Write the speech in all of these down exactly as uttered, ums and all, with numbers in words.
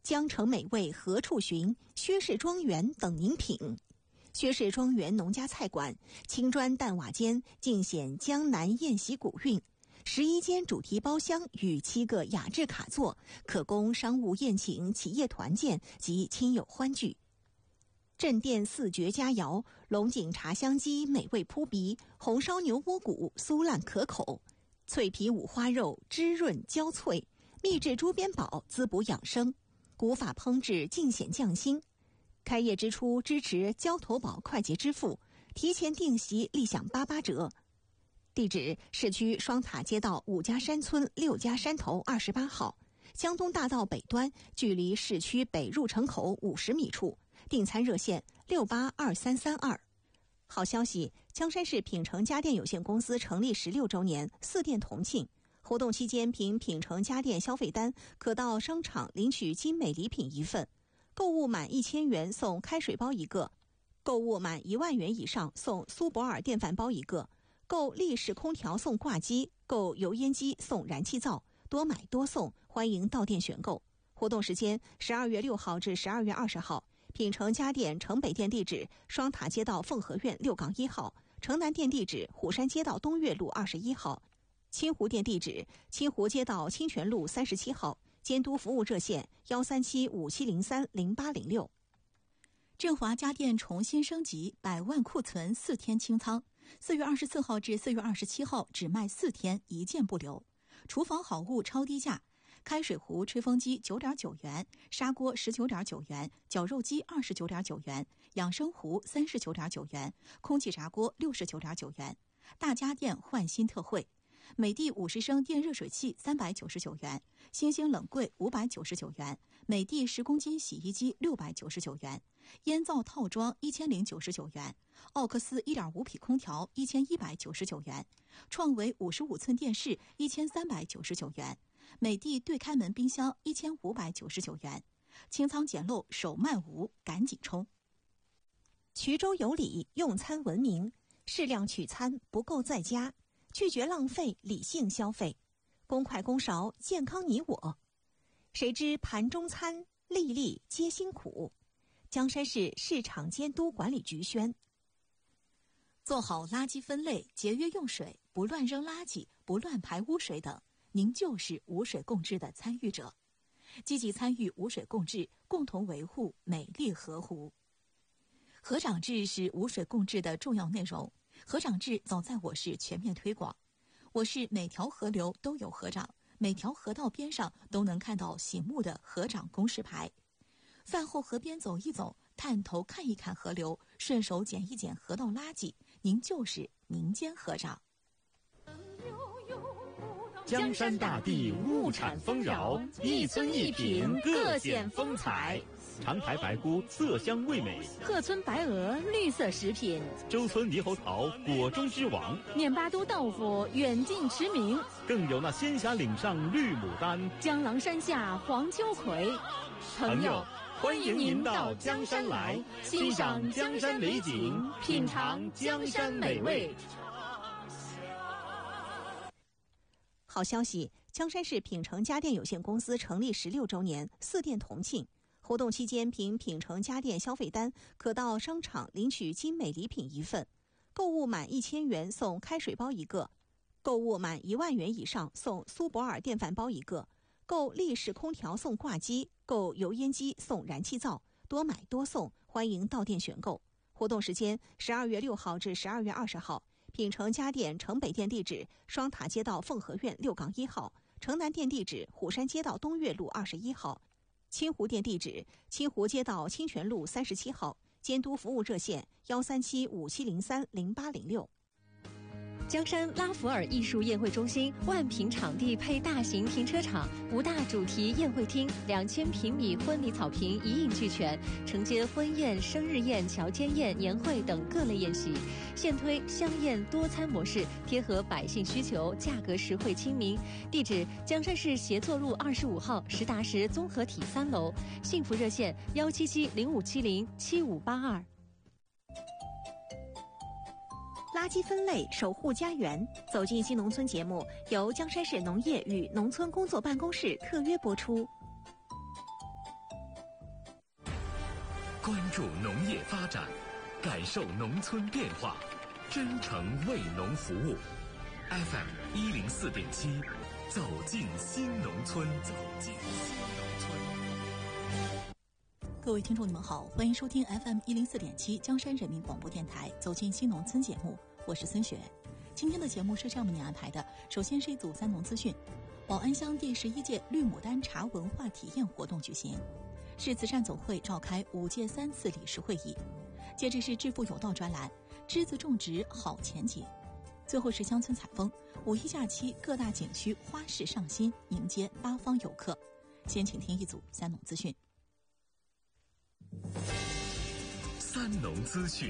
江城美味何处寻？薛氏庄园等您品。薛氏庄园农家菜馆，青砖淡瓦间，尽显江南宴席古韵。十一间主题包厢与七个雅致卡座，可供商务宴请、企业团建及亲友欢聚。镇店四绝佳肴：龙井茶香鸡美味扑鼻，红烧牛窝骨酥烂可口，脆皮五花肉汁润焦脆，秘制猪鞭煲滋补养生，古法烹制尽显匠心。开业之初支持交投保快捷支付，提前订席立享八八折。地址：市区双塔街道五家山村六家山头二十八号，江东大道北端，距离市区北入城口五十米处。订餐热线六八二三三二。好消息，江山市品城家电有限公司成立十六周年，四店同庆。活动期间，凭品城家电消费单，可到商场领取精美礼品一份。购物满一千元送开水包一个，购物满一万元以上送苏泊尔电饭煲一个，购立式空调送挂机，购油烟机送燃气灶，多买多送，欢迎到店选购。活动时间十二月六号至十二月二十号。品城家电城北店地址：双塔街道凤和苑六杠一号，城南店地址：虎山街道东岳路二十一号，清湖店地址：清湖街道清泉路三十七号。监督服务热线：幺三七五七零三零八零六。 振华家电重新升级，百万库存四天清仓，四月二十四号至四月二十七号只卖四天，一件不留。厨房好物超低价。开水壶、吹风机九点九元，砂锅十九点九元，绞肉机二十九点九元，养生壶三十九点九元，空气炸锅六十九点九元。大家电换新特惠，美的五十升电热水器三百九十九元，星星冷柜五百九十九元，美的十公斤洗衣机六百九十九元，烟灶套装一千零九十九元，奥克斯一点五匹空调一千一百九十九元，创维五十五寸电视一千三百九十九元。美的对开门冰箱一千五百九十九元，清仓捡漏手慢无，赶紧冲！ 衢州有礼，用餐文明，适量取餐，不够在家，拒绝浪费，理性消费，公筷公勺，健康你我。谁知盘中餐，粒粒皆辛苦。江山市市场监督管理局宣。 做好垃圾分类，节约用水，不乱扔垃圾，不乱排污水等。您就是无水共治的参与者，积极参与无水共治，共同维护美丽河湖。河长制是无水共治的重要内容，河长制早在我市全面推广。我市每条河流都有河长，每条河道边上都能看到醒目的河长公示牌。饭后河边走一走，探头看一看河流，顺手捡一捡河道垃圾，您就是民间河长。 江山大地物产丰饶，一村一品各显风采。长台白菇色香味美， 鹤村白鹅绿色食品， 周村猕猴桃果中之王， 面巴都豆腐远近驰名， 更有那仙霞岭上绿牡丹， 江郎山下黄秋葵。 朋友，欢迎您到江山来，欣赏江山美景，品尝江山美味。 好消息，江山市品城家电有限公司成立十六周年，四店同庆。活动期间，凭品城家电消费单，可到商场领取精美礼品一份。购物满一千元送开水包一个，购物满一万元以上送苏泊尔电饭煲一个，购立式空调送挂机，购油烟机送燃气灶，多买多送，欢迎到店选购。活动时间十二月六号至十二月二十号。品城家电城北店地址：双塔街道凤和苑六杠一号，城南店地址：虎山街道东岳路二十一号，清湖店地址：清湖街道清泉路三十七号。监督服务热线：幺三七五七零三零八零六。 江山拉弗尔艺术宴会中心万平场地配大型停车场，五大主题宴会厅，两千平米婚礼草坪一应俱全，承接婚宴、生日宴、乔迁宴、年会等各类宴席。现推香宴多餐模式，贴合百姓需求，价格实惠亲民。地址：江山市协作路二十五号实达实综合体三楼。幸福热线：幺七七零五七零七五八二。 垃圾分类，守护家园。走进新农村节目由江山市农业与农村工作办公室特约播出。 关注农业发展，感受农村变化，真诚为农服务。F M 一零四点七，走进新农村，走进新农村。 各位听众，你们好，欢迎收听 F M 一零四点七江山人民广播电台《走进新农村》节目，我是孙雪。今天的节目是这样为您安排的：首先是一组三农资讯，宝安乡第十一届绿牡丹茶文化体验活动举行，市慈善总会召开五届三次理事会议。接着是致富有道专栏，栀子种植好前景。最后是乡村采风，五一假期各大景区花市上新，迎接八方游客。先请听一组三农资讯。 三农资讯。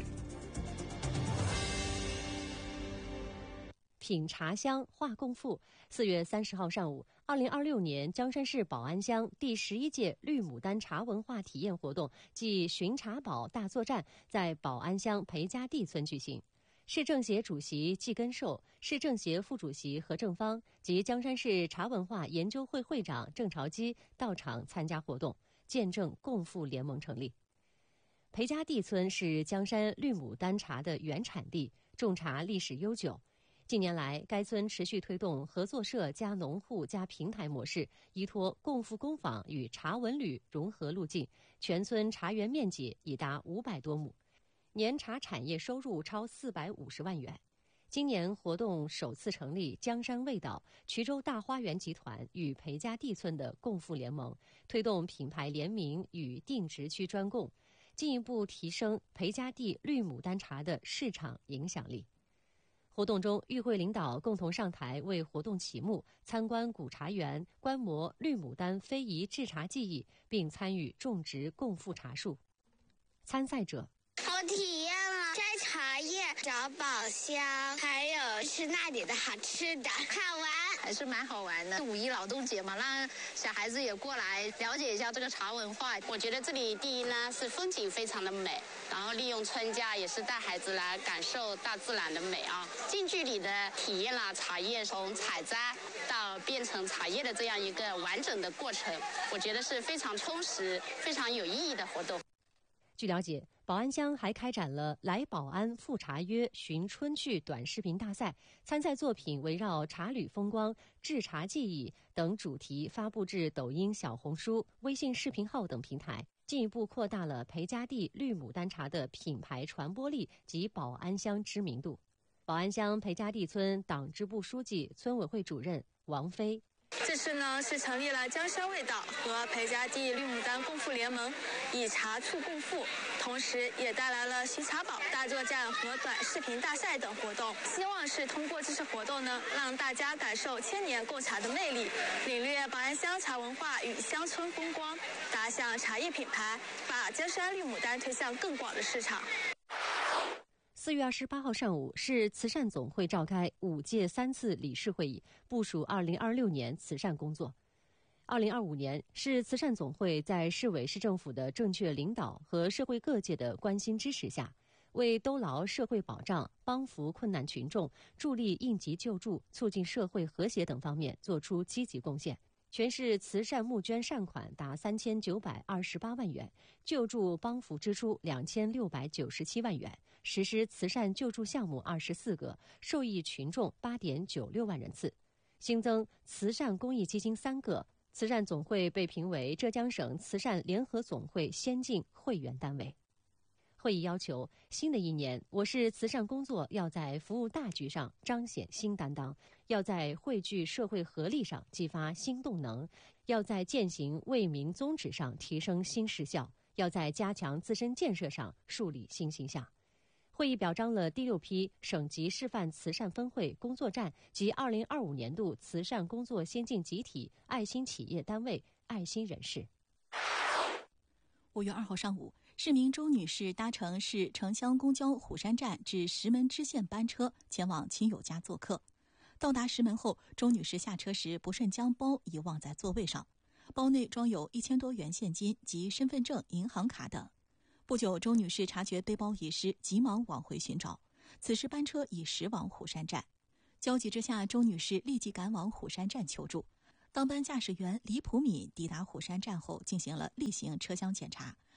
品茶香话共富。四月三十号上午，二零二六年江山市宝安乡第十一届绿牡丹茶文化体验活动暨寻茶宝大作战在宝安乡裴家地村举行。市政协主席季根寿、市政协副主席何正芳及江山市茶文化研究会会长郑朝基到场参加活动，见证共富联盟成立。裴家地村是江山绿牡丹茶的原产地，种茶历史悠久。近年来，该村持续推动合作社加农户加平台模式，依托共富工坊与茶文旅融合路径，全村茶园面积已达五百多亩，年茶产业收入超四百五十万元。今年活动首次成立江山味道、衢州大花园集团与裴家地村的共富联盟，推动品牌联名与定植区专供，进一步提升裴家地绿牡丹茶的市场影响力。活动中，与会领导共同上台为活动启幕，参观古茶园，观摩绿牡丹非遗制茶技艺，并参与种植共富茶树。参赛者： 我体验了摘茶叶、找宝箱，还有吃那里的好吃的，好玩， 还是蛮好玩的。五一劳动节嘛，让小孩子也过来了解一下这个茶文化。 我觉得这里第一呢是风景非常的美，然后利用春假也是带孩子来感受大自然的美啊，近距离的体验了茶叶从采摘到变成茶叶的这样一个完整的过程，我觉得是非常充实、非常有意义的活动。 据了解，宝安乡还开展了来宝安赴茶约寻春趣短视频大赛，参赛作品围绕茶旅风光、制茶技艺等主题发布至抖音、小红书、微信视频号等平台，进一步扩大了裴家地绿牡丹茶的品牌传播力及宝安乡知名度。宝安乡裴家地村党支部书记、村委会主任王飞。 这次呢是成立了江山味道和裴家地绿牡丹共富联盟，以茶促共富，同时也带来了寻茶宝大作战和短视频大赛等活动。希望是通过这次活动呢，让大家感受千年贡茶的魅力，领略宝安乡茶文化与乡村风光，打响茶叶品牌，把江山绿牡丹推向更广的市场。 四月二十八号上午，市慈善总会召开五届三次理事会议，部署二零二六年慈善工作。二零二五年，市慈善总会在市委市政府的正确领导和社会各界的关心支持下，为兜牢社会保障、帮扶困难群众、助力应急救助、促进社会和谐等方面作出积极贡献。全市慈善募捐善款达三千九百二十八万元，救助帮扶支出两千六百九十七万元，实施慈善救助项目二十四个，受益群众八点九六万人次，新增慈善公益基金三个。慈善总会被评为浙江省慈善联合总会先进会员单位。会议要求，新的一年，我市慈善工作要在服务大局上彰显新担当，要在汇聚社会合力上激发新动能，要在践行为民宗旨上提升新实效，要在加强自身建设上树立新形象。会议表彰了第六批省级示范慈善分会工作站及二零二五年度慈善工作先进集体、爱心企业单位、爱心人士。 五月二号上午，市民周女士搭乘市城乡公交虎山站至石门支线班车前往亲友家做客。到达石门后，周女士下车时不慎将包遗忘在座位上，包内装有一千多元现金及身份证、银行卡等。不久，周女士察觉背包遗失，急忙往回寻找。此时班车已驶往虎山站，焦急之下，周女士立即赶往虎山站求助。当班驾驶员李普敏抵达虎山站后，进行了例行车厢检查，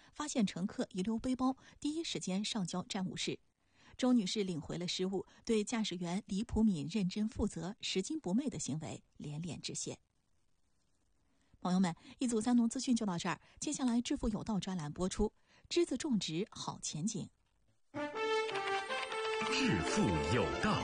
发现乘客遗留背包，第一时间上交站务室。周女士领回了失物，对驾驶员李普敏认真负责、拾金不昧的行为连连致谢。朋友们，一组三农资讯就到这儿，接下来致富有道专栏播出，栀子种植好前景。 致富有道。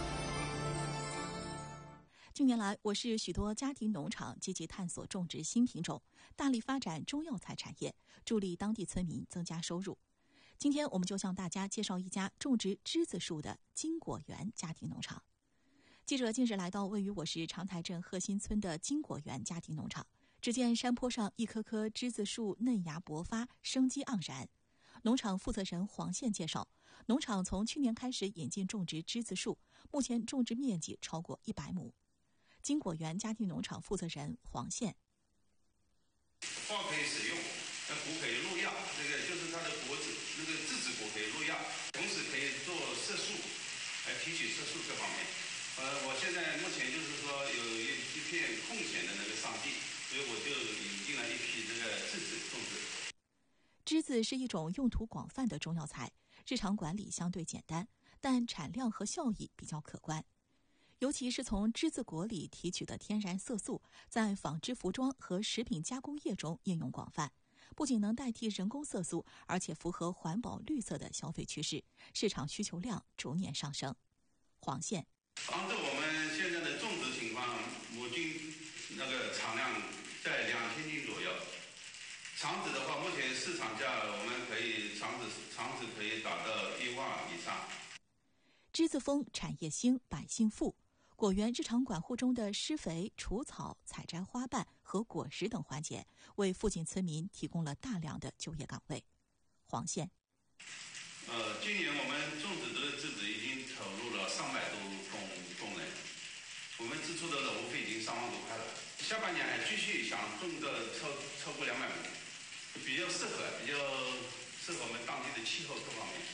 近年来，我市许多家庭农场积极探索种植新品种，大力发展中药材产业，助力当地村民增加收入。今天我们就向大家介绍一家种植栀子树的金果园家庭农场。记者近日来到位于我市长台镇鹤新村的金果园家庭农场，只见山坡上一棵棵栀子树嫩芽勃发，生机盎然。农场负责人黄宪介绍，农场从去年开始引进种植栀子树，目前种植面积超过一百亩。金果园家庭农场负责人黄宪： 花可以使用，那果可以入药，这个就是它的果子，那个栀子果可以入药，同时可以做色素，来提取色素这方面。呃，我现在目前就是说有一一片空闲的那个上地，所以我就引进了一批这个栀子种植。 栀子是一种用途广泛的中药材，日常管理相对简单，但产量和效益比较可观。尤其是从栀子果里提取的天然色素，在纺织服装和食品加工业中应用广泛，不仅能代替人工色素，而且符合环保绿色的消费趋势，市场需求量逐年上升。黄宪： 按照我们现在的种植情况，亩斤那个产量在两千斤左右。厂子的话，目前市场价我们可以厂子厂子可以达到一万以上。 栀子丰，产业兴，百姓富。果园日常管护中的施肥、除草、采摘花瓣和果实等环节，为附近村民提供了大量的就业岗位。黄宪： 呃，今年我们种植这个栀子已经投入了上百多工工人，我们支出的劳务费已经三万多块了。下半年还继续想种个超超过两百亩，比较适合，比较适合我们当地的气候各方面。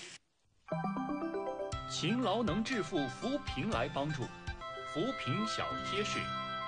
勤劳能致富，扶贫来帮助。扶贫小贴士。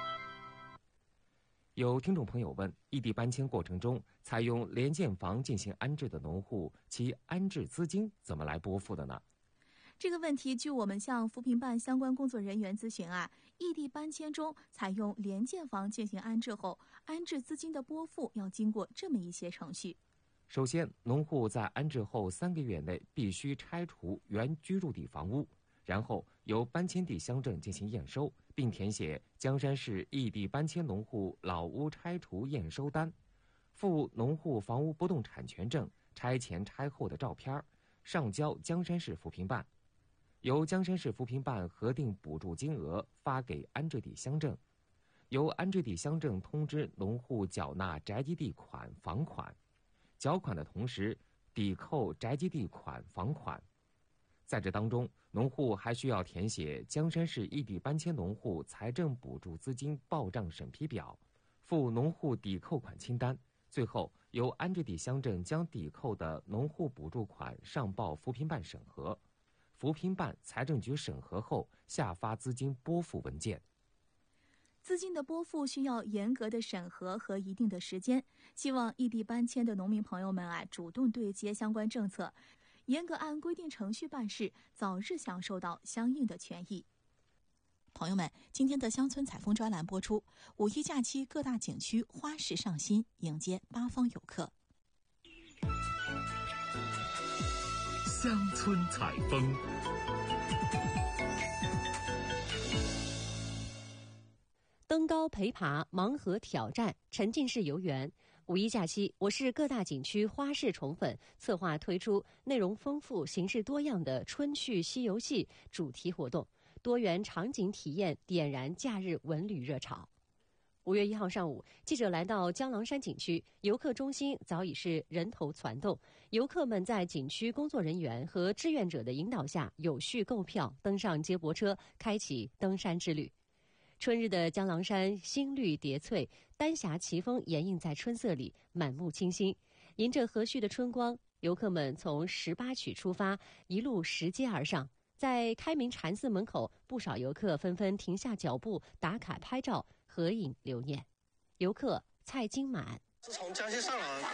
有听众朋友问，异地搬迁过程中采用联建房进行安置的农户，其安置资金怎么来拨付的呢？ 这个问题，据我们向扶贫办相关工作人员咨询啊，异地搬迁中采用联建房进行安置后，安置资金的拨付要经过这么一些程序。 首先，农户在安置后三个月内必须拆除原居住地房屋，然后由搬迁地乡镇进行验收，并填写江山市异地搬迁农户老屋拆除验收单，附农户房屋不动产权证、拆前拆后的照片，上交江山市扶贫办，由江山市扶贫办核定补助金额发给安置地乡镇，由安置地乡镇通知农户缴纳宅基地款、房款，缴款的同时抵扣宅基地款、房款。在这当中，农户还需要填写江山市异地搬迁农户财政补助资金报账审批表，附农户抵扣款清单，最后由安置地乡镇将抵扣的农户补助款上报扶贫办审核，扶贫办、财政局审核后下发资金拨付文件。 资金的拨付需要严格的审核和一定的时间，希望异地搬迁的农民朋友们啊，主动对接相关政策，严格按规定程序办事，早日享受到相应的权益。朋友们，今天的乡村采风专栏播出，五一假期各大景区花市上新，迎接八方游客。 乡村采风。 登高陪爬、盲盒挑战、沉浸式游园。五一假期，我市各大景区花市宠粉策划推出内容丰富、形式多样的春趣西游戏主题活动，多元场景体验点燃假日文旅热潮。五月一号上午，记者来到江郎山景区，游客中心早已是人头攒动，游客们在景区工作人员和志愿者的引导下，有序购票，登上接驳车，开启登山之旅。春日的江郎山新绿叠翠，丹霞奇峰掩映在春色里，满目清新。迎着和煦的春光，游客们从十八曲出发，一路拾阶而上。在开明禅寺门口，不少游客纷纷停下脚步，打卡拍照，合影留念。游客蔡金满。 是从江西上来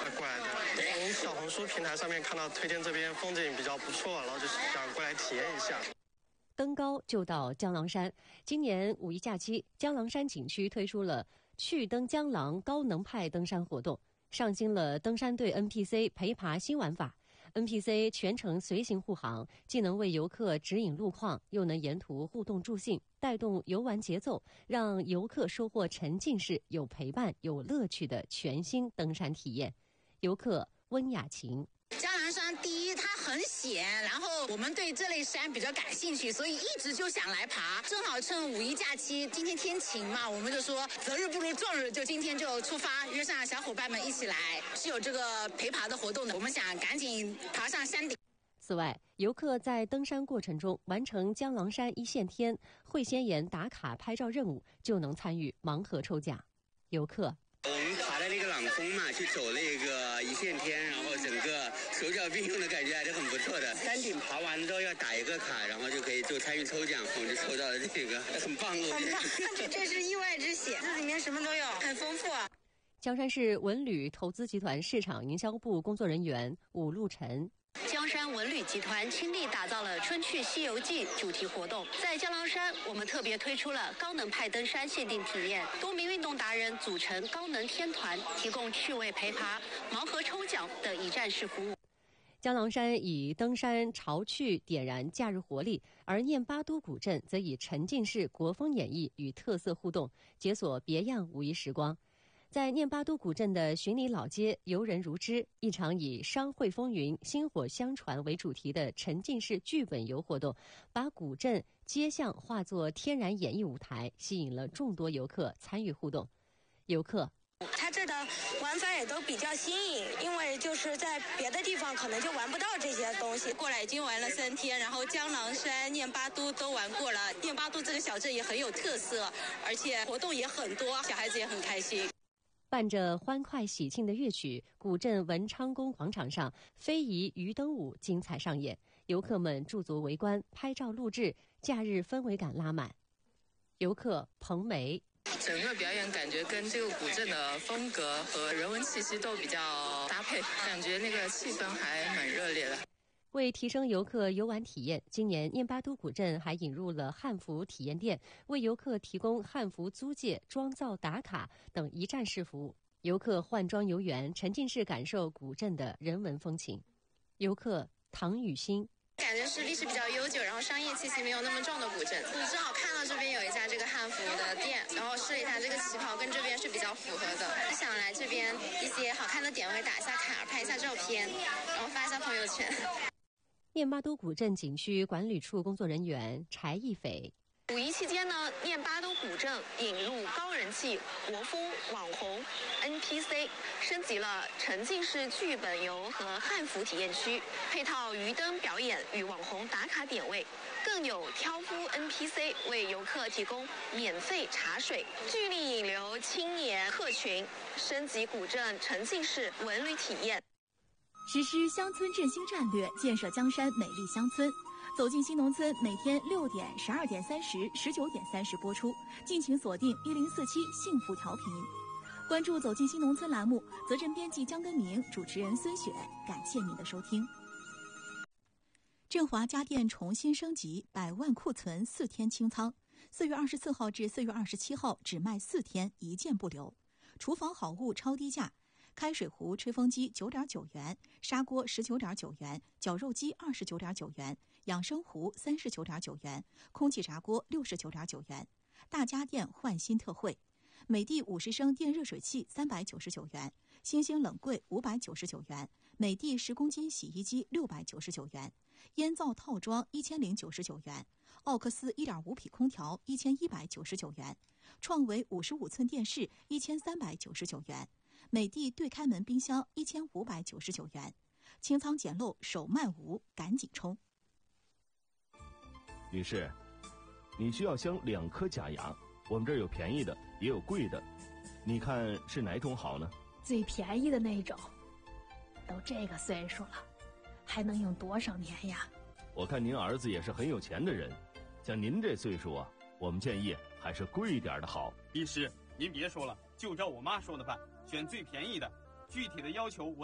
过来的。从小红书平台上面看到推荐这边风景比较不错，然后就想过来体验一下。 登高就到江郎山。今年五一假期，江郎山景区推出了趣登江郎高能派登山活动，上新了登山队 N P C 陪爬新玩法。N P C 全程随行护航，既能为游客指引路况，又能沿途互动助兴，带动游玩节奏，让游客收获沉浸式、有陪伴、有乐趣的全新登山体验。游客温雅琴。 江郎山第一，它很险，然后我们对这类山比较感兴趣，所以一直就想来爬。正好趁五一假期，今天天晴嘛，我们就说择日不如撞日，就今天就出发，约上小伙伴们一起来，是有这个陪爬的活动的。我们想赶紧爬上山顶。 此外，游客在登山过程中完成江郎山一线天、会仙岩打卡拍照任务，就能参与盲盒抽奖。游客。 我们爬的那个朗峰嘛，去走那个一线天，然后整个手脚并用的感觉还是很不错的。山顶爬完之后要打一个卡，然后就可以就参与抽奖，我们就抽到了这个，很棒，我觉得。 这是意外之喜，这里面什么都有，很丰富啊。 江山市文旅投资集团市场营销部工作人员武路晨。 江山文旅集团倾力打造了春去西游记主题活动，在江郎山，我们特别推出了高能派登山限定体验，多名运动达人组成高能天团，提供趣味陪爬、盲盒抽奖等一站式服务。 江郎山以登山潮趣点燃假日活力，而念巴都古镇则以沉浸式国风演绎与特色互动，解锁别样五一时光。在念巴都古镇的巡礼老街游人如织，一场以商会风云、薪火相传为主题的沉浸式剧本游活动，把古镇街巷化作天然演绎舞台，吸引了众多游客参与互动。游客。 它这的玩法也都比较新颖，因为就是在别的地方可能就玩不到这些东西。 过来已经玩了三天，然后江郎山、念巴都都玩过了。念巴都这个小镇也很有特色，而且活动也很多，小孩子也很开心。 伴着欢快喜庆的乐曲，古镇文昌宫广场上非遗鱼灯舞精彩上演，游客们驻足围观、拍照录制，假日氛围感拉满。游客彭梅。 整个表演感觉跟这个古镇的风格和人文气息都比较搭配，感觉那个气氛还蛮热烈的。 为提升游客游玩体验，今年念巴都古镇还引入了汉服体验店，为游客提供汉服租借、妆造打卡等一站式服务。游客换装游园，沉浸式感受古镇的人文风情。游客唐雨欣。 感觉是历史比较悠久，然后商业气息没有那么重的古镇。我正好看到这边有一家这个汉服的店，然后试了一下这个旗袍跟这边是比较符合的，就想来这边一些好看的点位打一下卡，拍一下照片，然后发一下朋友圈。 念巴都古镇景区管理处工作人员柴义斐。 五一期间呢，念巴都古镇引入高人气国风网红 N P C， 升级了沉浸式剧本游和汉服体验区，配套鱼灯表演与网红打卡点位，更有挑夫 N P C 为游客提供免费茶水，聚力引流青年客群，升级古镇沉浸式文旅体验。 实施乡村振兴战略，建设江山美丽乡村。走进新农村，每天六点、十二点三十、十九点三十播出，敬请锁定一零四七幸福调频。关注“走进新农村”栏目，责任编辑江根明，主持人孙雪。感谢您的收听。振华家电重新升级，百万库存四天清仓，四月二十四号至四月二十七号只卖四天，一件不留。厨房好物超低价。开水壶、吹风机九点九元，砂锅十九点九元，绞肉机二十九点九元，养生壶三十九点九元，空气炸锅六十九点九元。大家电换新特惠，美的五十升电热水器三百九十九元，星星冷柜五百九十九元，美的十公斤洗衣机六百九十九元，烟灶套装一千零九十九元，奥克斯一点五匹空调一千一百九十九元，创维五十五寸电视一千三百九十九元。美的对开门冰箱一千五百九十九元，清仓捡漏手慢无，赶紧冲！ 女士，你需要镶两颗假牙，我们这儿有便宜的，也有贵的，你看是哪种好呢？ 最便宜的那种。都这个岁数了，还能用多少年呀？ 我看您儿子也是很有钱的人，像您这岁数啊，我们建议还是贵一点的好。 医师，您别说了，就照我妈说的办。选最便宜的， 具体的要求文。